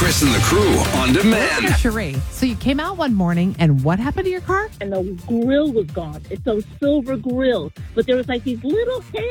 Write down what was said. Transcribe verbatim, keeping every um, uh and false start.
Chris and the crew on demand. Sheree, so you came out one morning, and what happened to your car? And the grill was gone. It's those silver grills. But there was like these little hairs